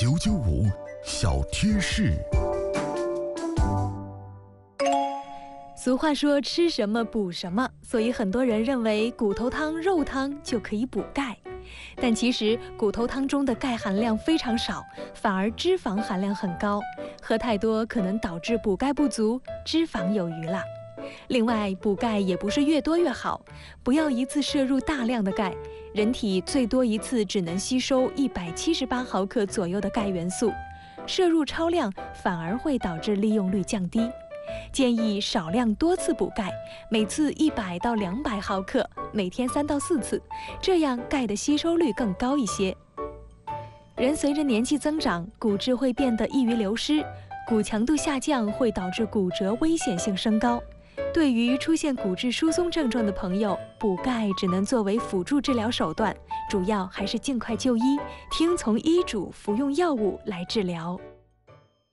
995小贴士。 俗话说吃什么补什么，所以很多人认为骨头汤、肉汤就可以补钙。但其实骨头汤中的钙含量非常少，反而脂肪含量很高，喝太多可能导致补钙不足，脂肪有余了。另外，补钙也不是越多越好，不要一次摄入大量的钙，人体最多一次只能吸收178毫克左右的钙元素，摄入超量反而会导致利用率降低。建议少量多次补钙，每次100到200毫克，每天3到4次，这样钙的吸收率更高一些。人随着年纪增长，骨质会变得易于流失，骨强度下降会导致骨折危险性升高。对于出现骨质疏松症状的朋友，补钙只能作为辅助治疗手段，主要还是尽快就医，听从医嘱服用药物来治疗。